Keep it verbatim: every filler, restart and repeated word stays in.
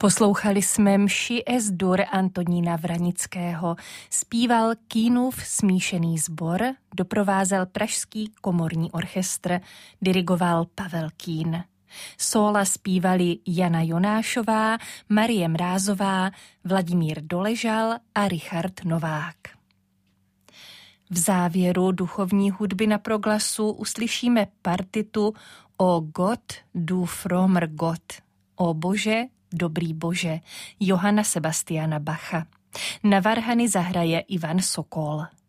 Poslouchali jsme mši es dur Antonína Vranického. Zpíval Kínův smíšený sbor, doprovázel Pražský komorní orchestr, dirigoval Pavel Kín. Sóla zpívali Jana Jonášová, Marie Mrázová, Vladimír Doležal a Richard Novák. V závěru duchovní hudby na proglasu uslyšíme partitu O Gott, du frommer Gott, O Bože, dobrý Bože, Johanna Sebastiana Bacha. Na varhany zahraje Ivan Sokol.